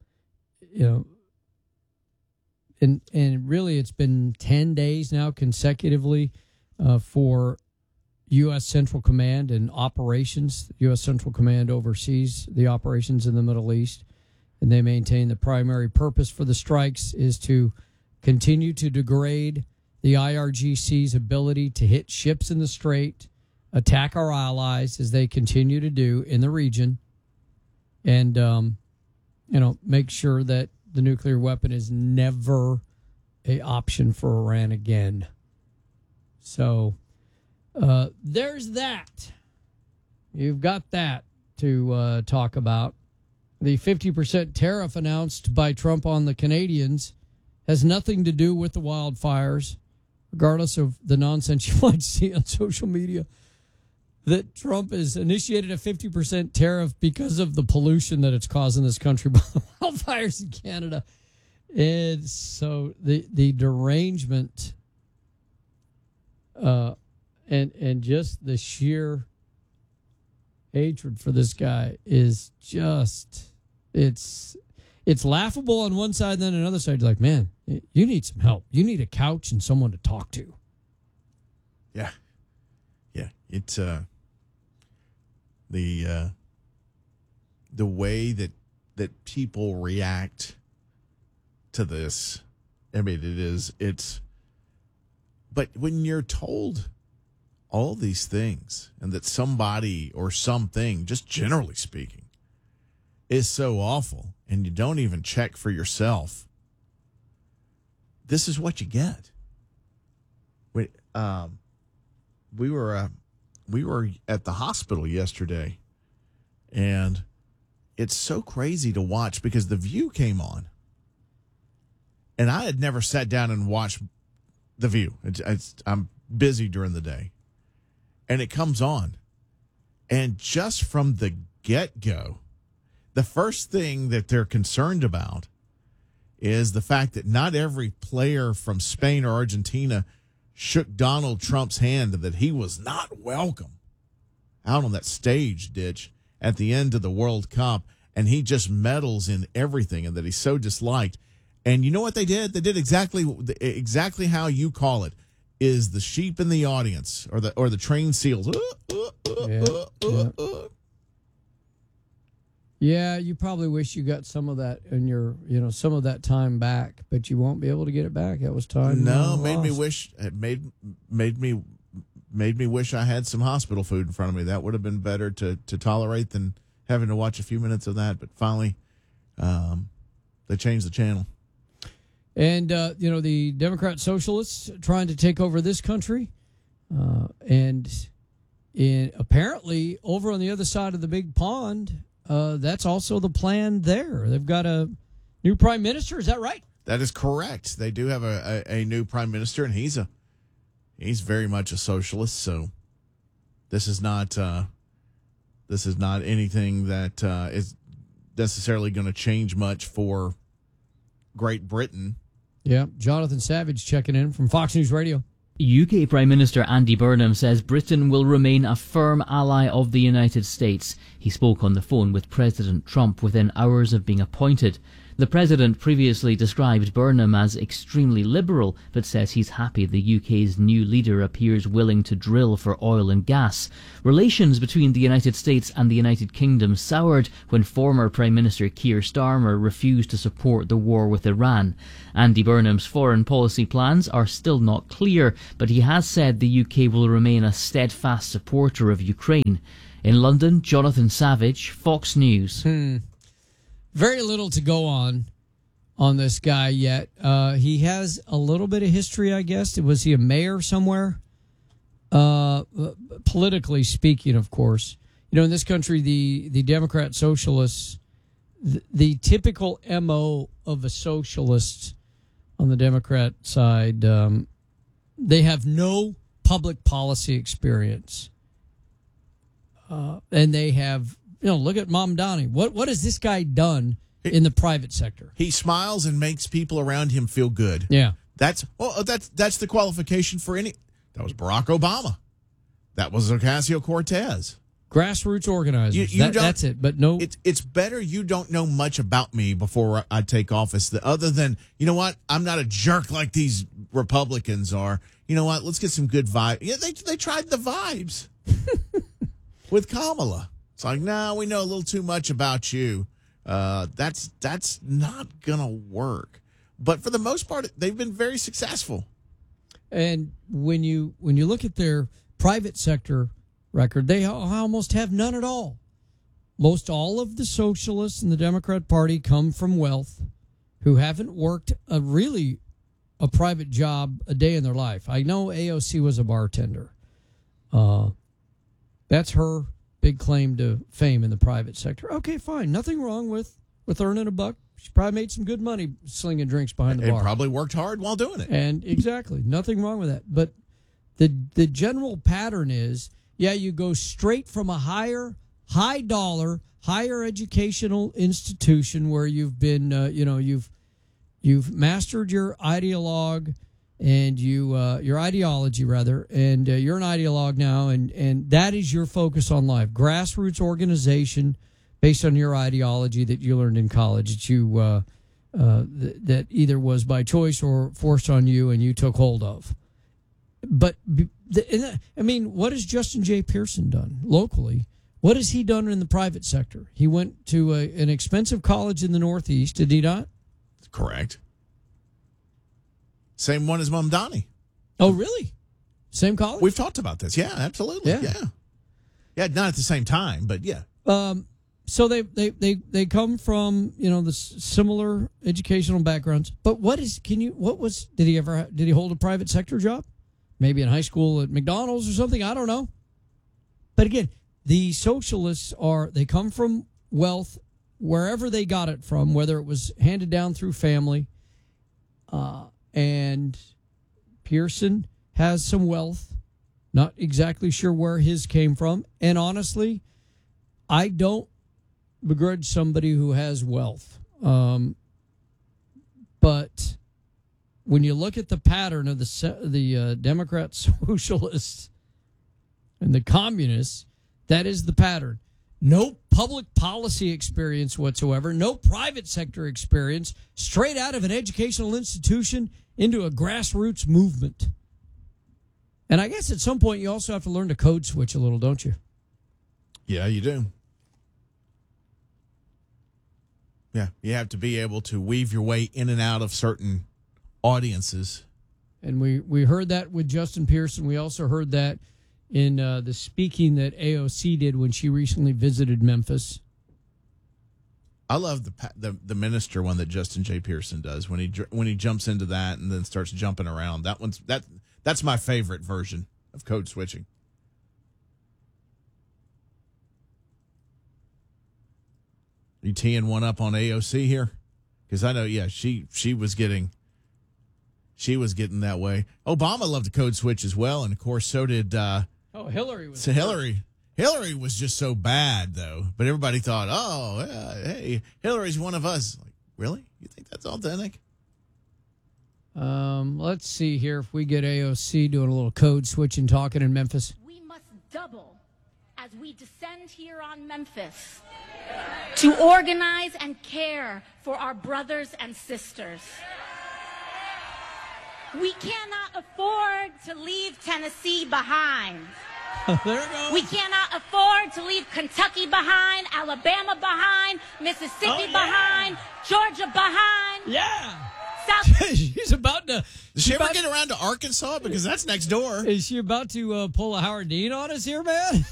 S1: really it's been 10 days now consecutively for U.S. Central Command and operations. U.S. Central Command oversees the operations in the Middle East, and they maintain the primary purpose for the strikes is to continue to degrade the IRGC's ability to hit ships in the Strait, attack our allies as they continue to do in the region, and make sure that the nuclear weapon is never an option for Iran again. So there's that. You've got that to talk about. The 50% tariff announced by Trump on the Canadians has nothing to do with the wildfires, regardless of the nonsense you might see on social media, that Trump has initiated a 50% tariff because of the pollution that it's causing this country by the wildfires in Canada. And so the derangement and just the sheer hatred for this guy is just, it's laughable on one side, and then another side, you're like, man, you need some help. You need a couch and someone to talk to.
S2: Yeah. Yeah. It's the way that people react to this. I mean, but when you're told all these things and that somebody or something, just generally speaking, is so awful, and you don't even check for yourself, this is what you get. We were at the hospital yesterday, and it's so crazy to watch because The View came on, and I had never sat down and watched The View. I'm busy during the day, and it comes on, and just from the get-go, the first thing that they're concerned about is the fact that not every player from Spain or Argentina shook Donald Trump's hand, and that he was not welcome out on that stage ditch at the end of the World Cup, and he just meddles in everything, and that he's so disliked. And you know what they did? They did exactly how you call it, is the sheep in the audience or the trained seals.
S1: Yeah, you probably wish you got some of that in your, some of that time back, but you won't be able to get it back. That was time.
S2: No, made me wish I had some hospital food in front of me. That would have been better to tolerate than having to watch a few minutes of that. But finally, they changed the channel.
S1: And the Democrat socialists trying to take over this country, and apparently over on the other side of the big pond. That's also the plan there. They've got a new prime minister. Is that right?
S2: That is correct. They do have a new prime minister, and he's very much a socialist. So this is not anything that is necessarily going to change much for Great Britain.
S1: Yeah, Jonathan Savage checking in from Fox News Radio.
S20: UK Prime Minister Andy Burnham says Britain will remain a firm ally of the United States. He spoke on the phone with President Trump within hours of being appointed. The president previously described Burnham as extremely liberal, but says he's happy the UK's new leader appears willing to drill for oil and gas. Relations between the United States and the United Kingdom soured when former Prime Minister Keir Starmer refused to support the war with Iran. Andy Burnham's foreign policy plans are still not clear, but he has said the UK will remain a steadfast supporter of Ukraine. In London, Jonathan Savage, Fox News.
S1: Very little to go on this guy yet. He has a little bit of history, I guess. Was he a mayor somewhere? Politically speaking, of course. You know, in this country, the Democrat Socialists, the typical MO of a socialist on the Democrat side, they have no public policy experience. And they have... look at Mamdani. What has this guy done in the private sector?
S2: He smiles and makes people around him feel good.
S1: Yeah.
S2: That's the qualification for any. That was Barack Obama. That was Ocasio-Cortez.
S1: Grassroots organizers. That's it. But no.
S2: It's better you don't know much about me before I take office. Other than, you know what? I'm not a jerk like these Republicans are. You know what? Let's get some good vibes. Yeah, they tried the vibes with Kamala. It's like, no, we know a little too much about you. That's not gonna work. But for the most part, they've been very successful.
S1: And when you look at their private sector record, they almost have none at all. Most all of the socialists in the Democrat Party come from wealth, who haven't worked a private job a day in their life. I know AOC was a bartender. That's her big claim to fame in the private sector. Okay, fine. Nothing wrong with earning a buck. She probably made some good money slinging drinks behind the bar.
S2: And probably worked hard while doing it.
S1: And exactly. Nothing wrong with that. But the general pattern is, you go straight from a high dollar, higher educational institution where you've been, you've mastered your ideologue and your ideology rather, and you're an ideologue now, and that is your focus on life. Grassroots organization based on your ideology that you learned in college, that you that either was by choice or forced on you, and you took hold of. But what has Justin J. Pearson done locally? What has he done in the private sector? He went to an expensive college in the Northeast, did he not?
S2: Correct. Same one as Mamdani.
S1: Oh, really? Same college?
S2: We've talked about this. Yeah, absolutely. Yeah, not at the same time, but yeah.
S1: So they come from, the similar educational backgrounds. But did he hold a private sector job? Maybe in high school at McDonald's or something? I don't know. But again, the socialists they come from wealth wherever they got it from, whether it was handed down through family, and Pearson has some wealth. Not exactly sure where his came from. And honestly, I don't begrudge somebody who has wealth. But when you look at the pattern of the Democrat socialists and the communists, that is the pattern. No public policy experience whatsoever, no private sector experience, straight out of an educational institution into a grassroots movement. And I guess at some point you also have to learn to code switch a little, don't you?
S2: Yeah, you do. Yeah, you have to be able to weave your way in and out of certain audiences.
S1: And we heard that with Justin Pearson. We also heard that in the speaking that AOC did when she recently visited Memphis.
S2: I love the minister one that Justin J. Pearson does when he jumps into that and then starts jumping around. That's my favorite version of code switching. Are you teeing one up on AOC here? Because I know, she was getting that way. Obama loved the code switch as well, and of course so did.
S1: Hillary was.
S2: So Hillary was just so bad though, but everybody thought, hey, Hillary's one of us. Like, really? You think that's authentic?
S1: Let's see here if we get AOC doing a little code switching talking in Memphis.
S3: We must double as we descend here on Memphis to organize and care for our brothers and sisters. We cannot afford to leave Tennessee behind.
S1: There it goes.
S3: We cannot afford to leave Kentucky behind, Alabama behind, Mississippi behind, Georgia behind.
S1: Yeah.
S3: South.
S1: She's about to.
S2: Does she ever get around to Arkansas? Because that's next door.
S1: Is she about to pull a Howard Dean on us here, man?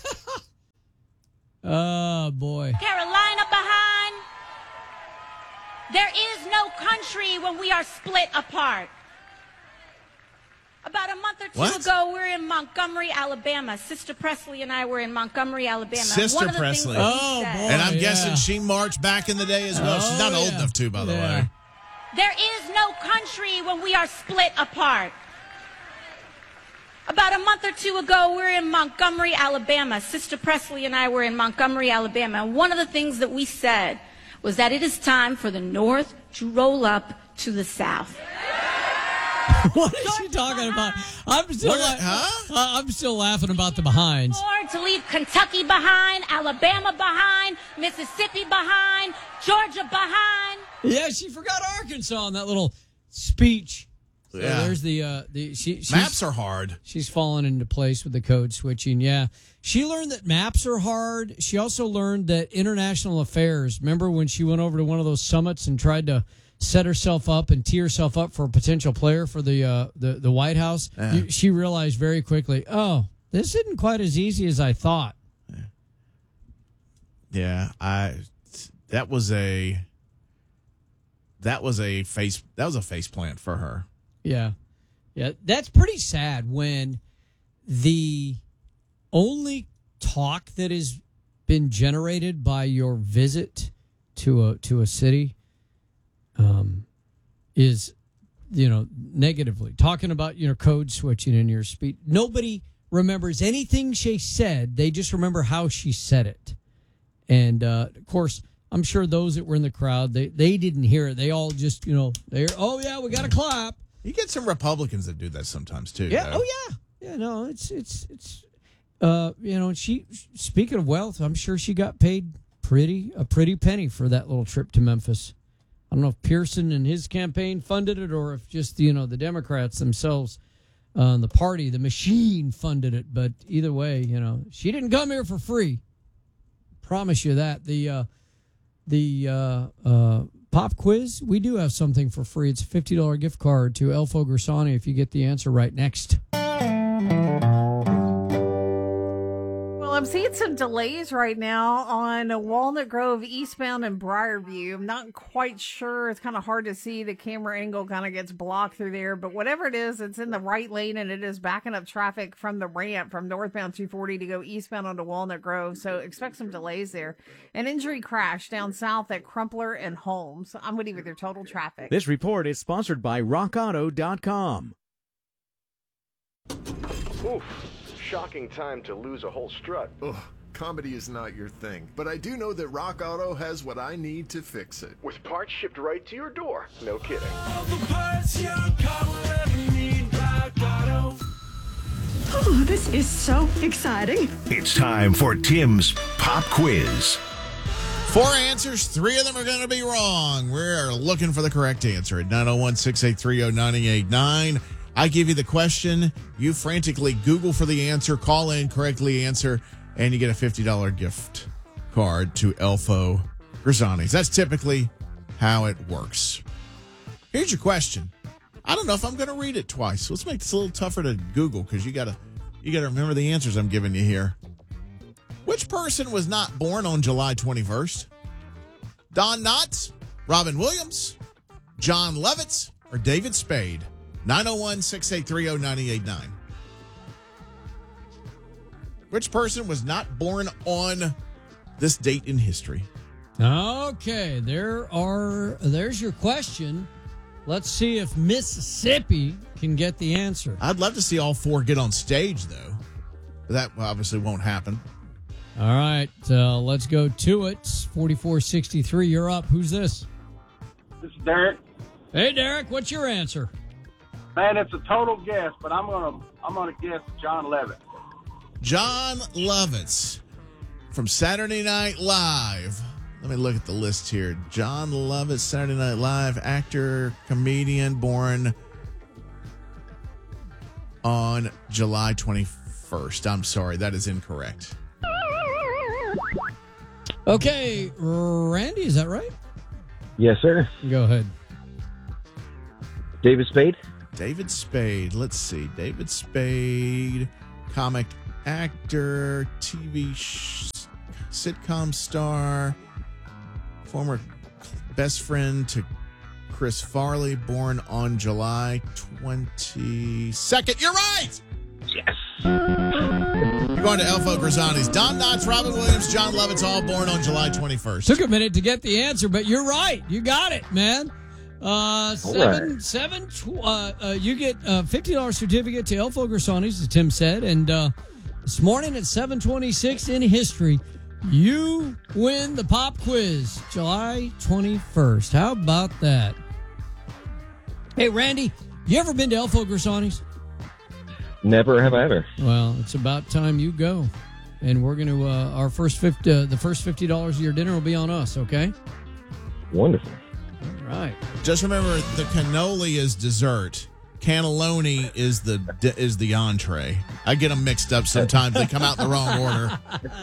S1: Oh, boy.
S3: Carolina behind. There is no country when we are split apart. About a month or two ago, we were in Montgomery, Alabama. Sister Presley and I were in Montgomery, Alabama.
S2: Sister Presley. And I'm guessing she marched back in the day as well. She's not old enough to, by the way.
S3: There is no country when we are split apart. About a month or two ago, we were in Montgomery, Alabama. Sister Presley and I were in Montgomery, Alabama. And one of the things that we said was that it is time for the North to roll up to the South.
S1: What is she talking about? I'm still laughing about the behinds.
S3: To leave Kentucky behind, Alabama behind, Mississippi behind, Georgia behind.
S1: Yeah, she forgot Arkansas in that little speech. So there's
S2: maps are hard.
S1: She's fallen into place with the code switching. Yeah. She learned that maps are hard. She also learned that international affairs. Remember when she went over to one of those summits and tried to set herself up and tee herself up for a potential player for the White House? She realized very quickly, oh, this isn't quite as easy as I thought.
S2: Yeah, that was a face plant for her.
S1: Yeah. Yeah, that's pretty sad when the only talk that has been generated by your visit to a city is, negatively talking about, code switching in your speech. Nobody remembers anything she said. They just remember how she said it. And, of course, I'm sure those that were in the crowd, they didn't hear it. They all just, we got to clap.
S2: You get some Republicans that do that sometimes too.
S1: Yeah.
S2: Though.
S1: Oh yeah. Yeah. No, it's she, speaking of wealth, I'm sure she got paid a pretty penny for that little trip to Memphis. I don't know if Pearson and his campaign funded it or if just, the Democrats themselves, the party, the machine funded it. But either way, she didn't come here for free. Promise you that. The pop quiz, we do have something for free. It's a $50 gift card to Elfo Gersani if you get the answer right next.
S14: Well, I'm seeing some delays right now on Walnut Grove eastbound and Briarview. I'm not quite sure. It's kind of hard to see. The camera angle kind of gets blocked through there. But whatever it is, it's in the right lane, and it is backing up traffic from the ramp from northbound 240 to go eastbound onto Walnut Grove. So expect some delays there. An injury crash down south at Crumpler and Holmes. I'm with you with your total traffic.
S15: This report is sponsored by RockAuto.com.
S4: Oof. Shocking time to lose a whole strut.
S6: Ugh, comedy is not your thing, but I do know that Rock Auto has what I need to fix it.
S4: With parts shipped right to your door. No kidding.
S7: Oh, this is so exciting.
S10: It's time for Tim's Pop Quiz.
S2: 4 answers, 3 of them are going to be wrong. We're looking for the correct answer at 901-683-0989. I give you the question, you frantically Google for the answer, call in, correctly answer, and you get a $50 gift card to Elfo Gersani. That's typically how it works. Here's your question. I don't know if I'm going to read it twice. Let's make this a little tougher to Google because you got to remember the answers I'm giving you here. Which person was not born on July 21st? Don Knotts, Robin Williams, John Lovitz, or David Spade? 901-683-0989. Which person was not born on this date in history?
S1: Okay, there's your question. Let's see if Mississippi can get the answer.
S2: I'd love to see all 4 get on stage, though. But that obviously won't happen.
S1: All right, let's go to it. 4463, you're up. Who's this?
S9: This is Derek.
S1: Hey, Derek, what's your answer?
S9: Man, it's a total guess, but I'm gonna guess John Lovitz.
S2: John Lovitz. from Saturday Night Live. Let me look at the list here. John Lovitz, Saturday Night Live, actor, comedian, born on July 21st. I'm sorry, that is incorrect.
S1: Okay, Randy, is that right?
S5: Yes, sir.
S1: Go ahead.
S5: David Spade.
S2: David Spade. Let's see. David Spade, comic actor, TV sitcom star, former best friend to Chris Farley, born on July 22nd. You're right!
S5: Yes.
S2: You're going to Elfo Grisani's. Don Knotts, Robin Williams, John Lovitz, all born on July 21st.
S1: Took a minute to get the answer, but you're right. You got it, man. You get a $50 certificate to Elfo Grisani's, as Tim said, and this morning at 7:26 in history, you win the pop quiz, July 21st. How about that? Hey, Randy, you ever been to Elfo Grisani's?
S5: Never have I ever.
S1: Well, it's about time you go, and we're going to the first $50 of your dinner will be on us. Okay?
S5: Wonderful.
S1: All right.
S2: Just remember, the cannoli is dessert. Cannelloni is the entree. I get them mixed up sometimes. They come out in the wrong order.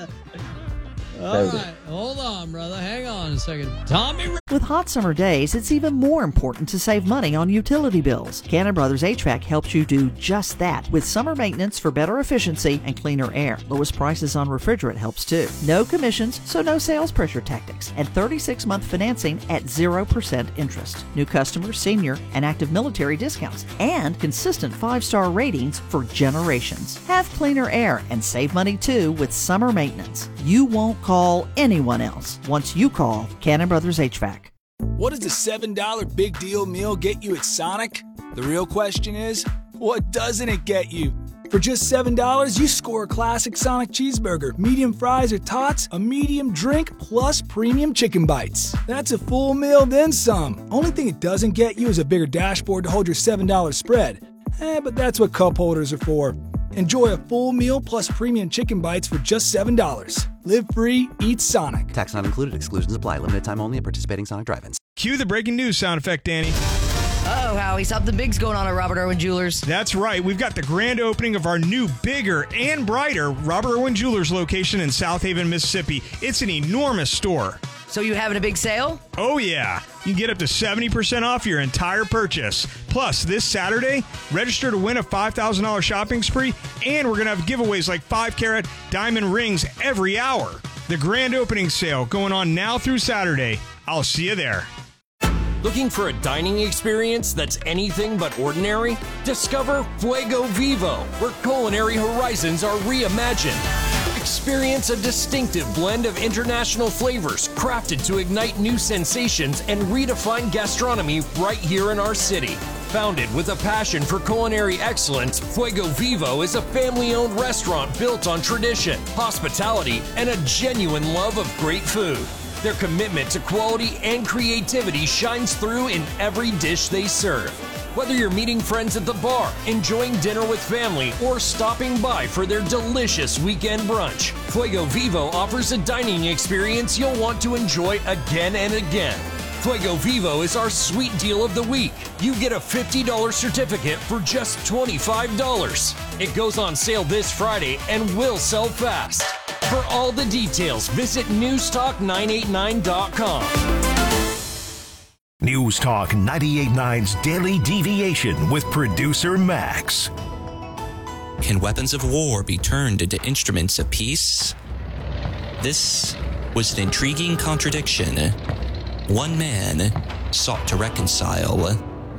S1: All right, hold on, brother. Hang on a second. Tommy.
S12: With hot summer days, it's even more important to save money on utility bills. Cannon Brothers HVAC helps you do just that with summer maintenance for better efficiency and cleaner air. Lowest prices on refrigerant helps too. No commissions, so no sales pressure tactics. And 36-month financing at 0% interest. New customers, senior, and active military discounts. And consistent 5-star ratings for generations. Have cleaner air and save money too with summer maintenance. You won't call anyone else once you call Cannon Brothers HVAC.
S13: What does a $7 big deal meal get you at Sonic? The real question is, what doesn't it get you? For just $7, you score a classic Sonic cheeseburger, medium fries or tots, a medium drink, plus premium chicken bites. That's a full meal, then some. Only thing it doesn't get you is a bigger dashboard to hold your $7 spread. But that's what cup holders are for. Enjoy a full meal plus premium chicken bites for just $7. Live free, eat Sonic.
S16: Tax not included. Exclusions apply. Limited time only at participating Sonic drive-ins.
S17: Cue the breaking news sound effect, Danny.
S26: Oh, Howie, something big's going on at Robert Irwin Jewelers.
S17: That's right. We've got the grand opening of our new, bigger, and brighter Robert Irwin Jewelers location in South Haven, Mississippi. It's an enormous store.
S26: So you having a big sale?
S17: Oh, yeah. You can get up to 70% off your entire purchase. Plus, this Saturday, register to win a $5,000 shopping spree, and we're going to have giveaways like 5-carat diamond rings every hour. The grand opening sale going on now through Saturday. I'll see you there.
S27: Looking for a dining experience that's anything but ordinary? Discover Fuego Vivo, where culinary horizons are reimagined. Experience a distinctive blend of international flavors crafted to ignite new sensations and redefine gastronomy right here in our city. Founded with a passion for culinary excellence, Fuego Vivo is a family-owned restaurant built on tradition, hospitality, and a genuine love of great food. Their commitment to quality and creativity shines through in every dish they serve. Whether you're meeting friends at the bar, enjoying dinner with family, or stopping by for their delicious weekend brunch, Fuego Vivo offers a dining experience you'll want to enjoy again and again. Fuego Vivo is our sweet deal of the week. You get a $50 certificate for just $25. It goes on sale this Friday and will sell fast. For all the details, visit newstalk989.com.
S10: News Talk 98.9's Daily Deviation with producer Max.
S11: Can weapons of war be turned into instruments of peace? This was an intriguing contradiction. One man sought to reconcile.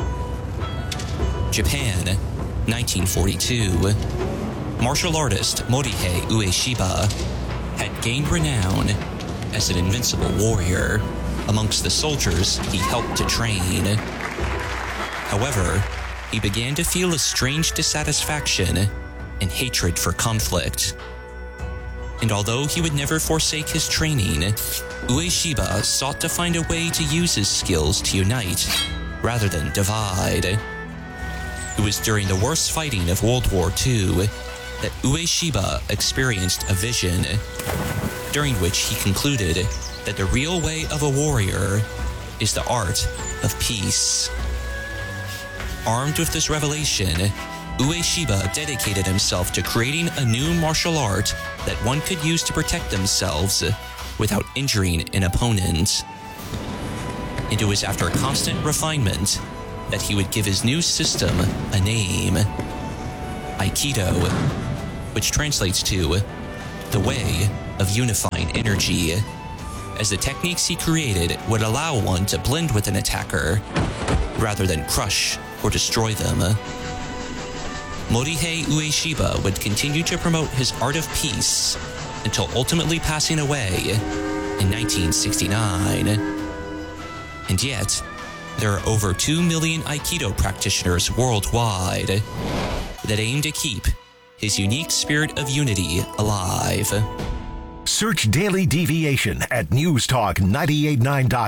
S11: Japan, 1942. Martial artist Morihei Ueshiba had gained renown as an invincible warrior amongst the soldiers he helped to train. However, he began to feel a strange dissatisfaction and hatred for conflict. And although he would never forsake his training, Ueshiba sought to find a way to use his skills to unite rather than divide. It was during the worst fighting of World War II that Ueshiba experienced a vision. during which he concluded that the real way of a warrior is the art of peace. Armed with this revelation, Ueshiba dedicated himself to creating a new martial art that one could use to protect themselves without injuring an opponent. And it was after constant refinement that he would give his new system a name, Aikido, which translates to the way of unifying energy, as the techniques he created would allow one to blend with an attacker rather than crush or destroy them. Morihei Ueshiba would continue to promote his art of peace until ultimately passing away in 1969. And yet, there are over 2 million Aikido practitioners worldwide that aim to keep his unique spirit of unity alive.
S10: Search Daily Deviation at newstalk989.com.